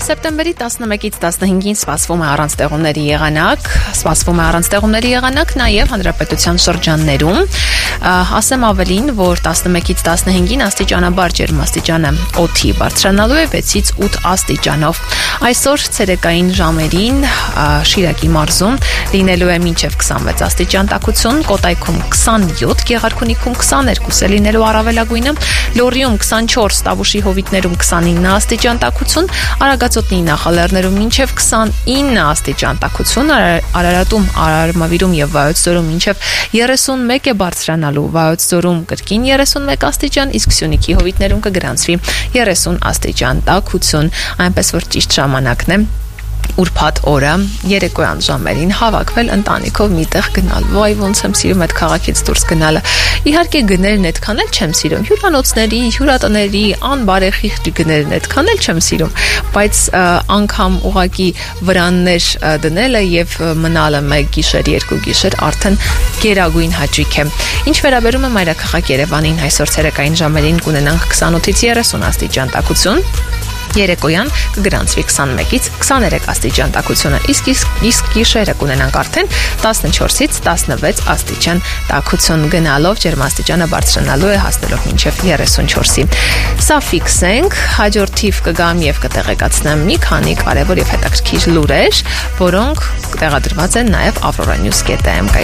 Սեպտեմբերի 11-ից 15-ին սպասվում է առանց տեղումների եղանակ, նաև հանրապետության շրջաններում, ասեմ ավելին, որ 11-ից 15-ին աստիճանաբար ջերմաստիճանը օդի բարձրանալու է 6-ից 8 աստիճանով, այսօր ցերեկային ժամերին Շիրակի մարզում լինելու է մինչև 26 աստիճան տաքություն, Կոտայքում 27, Գեղարքունիքում 22 է լինելու առավելագույնը, Լոռիում 24, Տավուշի Հովիտներում 29 աստիճան տաքություն, Արագածոտնի նախալեռներում մինչև 29 աստիճան տաքություն, Արարատում, Արարմավիրում եւ Վայոց ձորում մինչև 31 է բարձրանալու, Վայոց ձորում կրկին 31 աստիճան, իսկ Սյունիքի Հովիտներում կգրանցվի 30 աստիճան տաքություն, այնպես որ ճիշտ ժամանակն է ուրբաթ օրը երեկոյան ժամերին հավաքվել ընտանիքով միտեղ գնալ, վայ ոնց եմ սիրում այդ քաղաքից դուրս գնալը, իհարկե գներն այդքան էլ չեմ սիրում, հյուրանոցների, հյուրատների, անբարեխիղճ գներն այդքան էլ չեմ սիրում, բայց անգամ ուղակի վրաններ դնելը եւ մնալը մեկ գիշեր, երկու գիշեր արդեն գերագույն հաճույք է։ Ինչ վերաբերում է մայրաքաղաք Երևանին, այսօր ցերեկային ժամերին կունենանք 28-ից 30 աստիճան տաքություն, երեկոյան կգրանցվի 21-ից 23 աստիճան տաքությունը, իսկ գիշերը կունենանք արդեն 14-ից 16 աստիճան տաքություն, գնալով ջերմաստիճանը բարձրանալու է հասնելով մինչև 34-ի։ Սա ֆիքսենք, հաջորդ թիվ կգամ եւ կտեղեկացնեմ մի քանի կարևոր եւ հետաքրքիր լուրեր, որոնք տեղադրված են նաեւ Aurora News.am